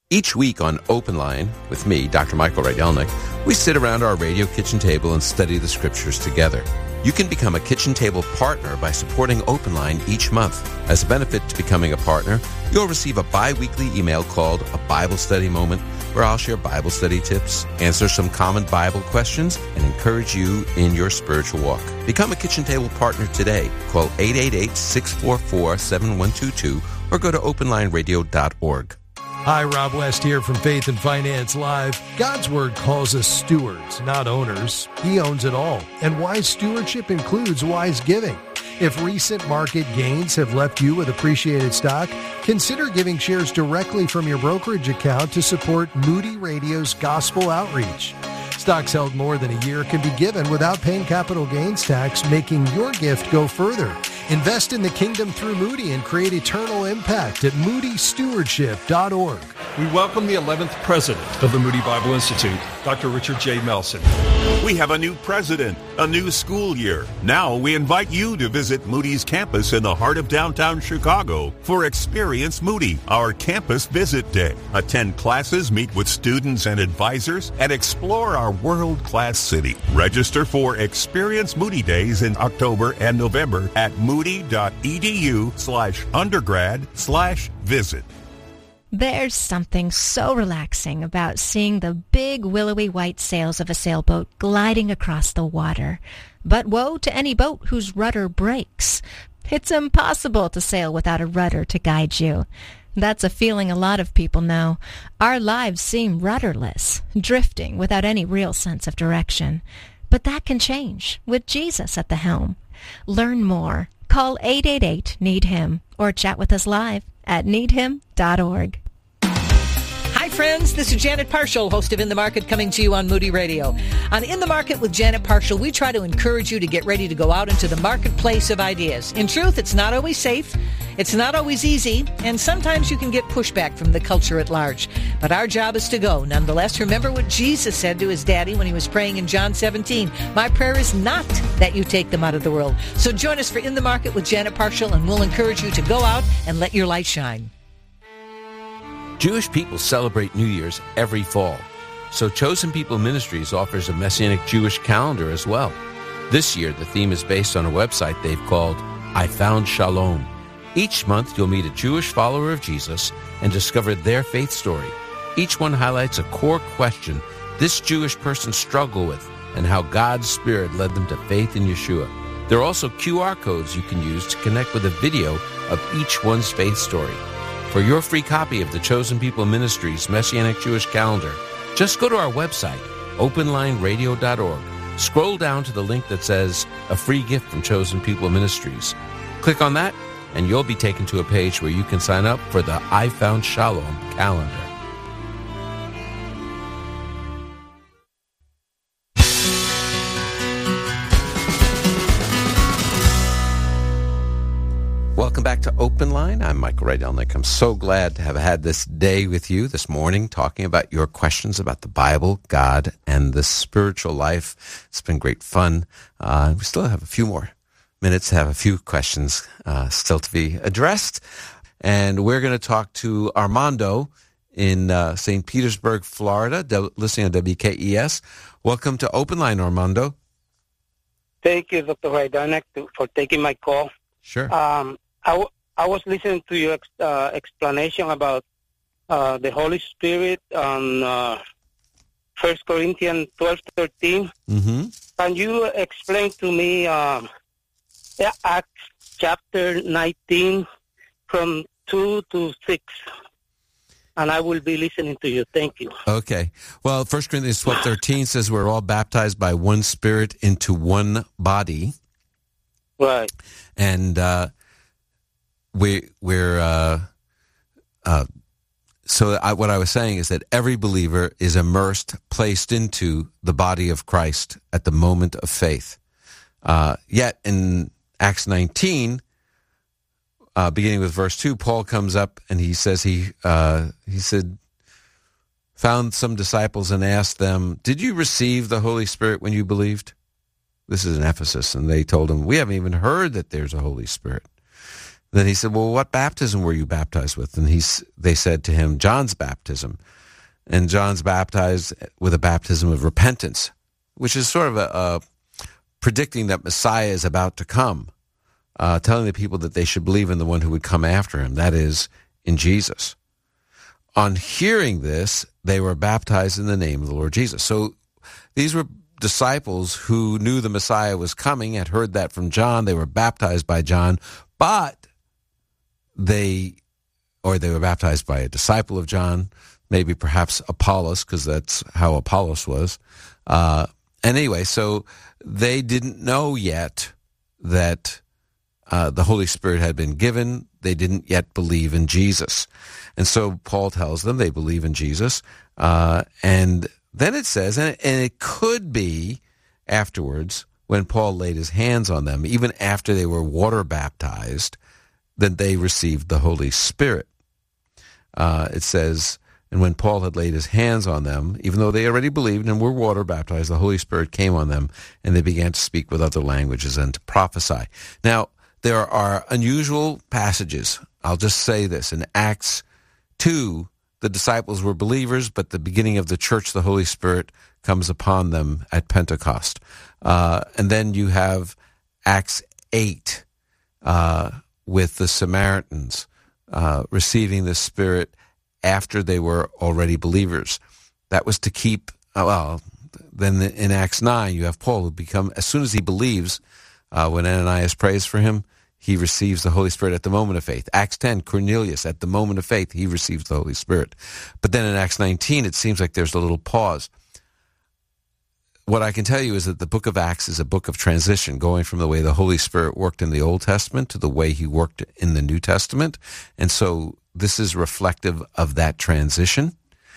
Each week on Open Line, with me, Dr. Michael Rydelnik, we sit around our radio kitchen table and study the scriptures together. You can become a kitchen table partner by supporting Open Line each month. As a benefit to becoming a partner, you'll receive a bi-weekly email called A Bible Study Moment, where I'll share Bible study tips, answer some common Bible questions, and encourage you in your spiritual walk. Become a kitchen table partner today. Call 888-644-7122 or go to openlineradio.org. Hi, Rob West here from Faith and Finance Live. God's Word calls us stewards, not owners. He owns it all. And wise stewardship includes wise giving. If recent market gains have left you with appreciated stock, consider giving shares directly from your brokerage account to support Moody Radio's gospel outreach. Stocks held more than a year can be given without paying capital gains tax, making your gift go further. Invest in the kingdom through Moody and create eternal impact at moodystewardship.org. We welcome the 11th president of the Moody Bible Institute, Dr. Richard J. Melson. We have a new president, a new school year. Now we invite you to visit Moody's campus in the heart of downtown Chicago for Experience Moody, our campus visit day. Attend classes, meet with students and advisors, and explore our world-class city. Register for Experience Moody Days in October and November at moody.edu/undergrad/visit. There's something so relaxing about seeing the big willowy white sails of a sailboat gliding across the water. But woe to any boat whose rudder breaks. It's impossible to sail without a rudder to guide you. That's a feeling a lot of people know. Our lives seem rudderless, drifting without any real sense of direction. But that can change with Jesus at the helm. Learn more. Call 888-NEED-HIM or chat with us live at needhim.org. Hi, friends. This is Janet Parshall, host of In the Market, coming to you on Moody Radio. On In the Market with Janet Parshall, we try to encourage you to get ready to go out into the marketplace of ideas. In truth, it's not always safe. It's not always easy, and sometimes you can get pushback from the culture at large. But our job is to go. Nonetheless, remember what Jesus said to his daddy when he was praying in John 17. My prayer is not that you take them out of the world. So join us for In the Market with Janet Parshall, and we'll encourage you to go out and let your light shine. Jewish people celebrate New Year's every fall, so Chosen People Ministries offers a Messianic Jewish calendar as well. This year, the theme is based on a website they've called I Found Shalom. Each month, you'll meet a Jewish follower of Jesus and discover their faith story. Each one highlights a core question this Jewish person struggled with and how God's Spirit led them to faith in Yeshua. There are also QR codes you can use to connect with a video of each one's faith story. For your free copy of the Chosen People Ministries Messianic Jewish Calendar, just go to our website, openlineradio.org. Scroll down to the link that says A Free Gift from Chosen People Ministries. Click on that, and you'll be taken to a page where you can sign up for the I Found Shalom calendar. Welcome back to Open Line. I'm Michael Rydelnik. I'm so glad to have had this day with you this morning, talking about your questions about the Bible, God, and the spiritual life. It's been great fun. We still have a few more minutes to have a few questions still to be addressed. And we're going to talk to Armando in St. Petersburg, Florida, listening on WKES. Welcome to Open Line, Armando. Thank you, Dr. Rydelnik, for taking my call. Sure. I was listening to your explanation about the Holy Spirit on 1 Corinthians 12:13. Mm-hmm. Can you explain to me Acts chapter 19 from 2 to 6? And I will be listening to you. Thank you. Okay. Well, 1 Corinthians 12:13 says we're all baptized by one Spirit into one body. Right. And what I was saying is that every believer is immersed, placed into the body of Christ at the moment of faith. Yet in Acts 19, beginning with verse 2, Paul comes up and he says he said, found some disciples and asked them, did you receive the Holy Spirit when you believed? This is in Ephesus, and they told him, we haven't even heard that there's a Holy Spirit. Then he said, well, what baptism were you baptized with? And they said to him, John's baptism. And John's baptized with a baptism of repentance, which is sort of a predicting that Messiah is about to come, telling the people that they should believe in the one who would come after him, that is, in Jesus. On hearing this, they were baptized in the name of the Lord Jesus. So these were disciples who knew the Messiah was coming, had heard that from John. They were baptized by John, but they were baptized by a disciple of John, maybe perhaps Apollos, because that's how Apollos was. And anyway, so they didn't know yet that the Holy Spirit had been given. They didn't yet believe in Jesus. And so Paul tells them they believe in Jesus. And then it says, and it could be afterwards, when Paul laid his hands on them, even after they were water baptized, that they received the Holy Spirit. It says, and when Paul had laid his hands on them, even though they already believed and were water baptized, the Holy Spirit came on them, and they began to speak with other languages and to prophesy. Now, there are unusual passages. I'll just say this. In Acts 2, the disciples were believers, but the beginning of the church, the Holy Spirit comes upon them at Pentecost. And then you have Acts 8 with the Samaritans receiving the Spirit after they were already believers. That was to keep, then in Acts 9, you have Paul who become, as soon as he believes, when Ananias prays for him, he receives the Holy Spirit at the moment of faith. Acts 10, Cornelius, at the moment of faith, he receives the Holy Spirit. But then in Acts 19, it seems like there's a little pause. What I can tell you is that the book of Acts is a book of transition, going from the way the Holy Spirit worked in the Old Testament to the way he worked in the New Testament. And so this is reflective of that transition.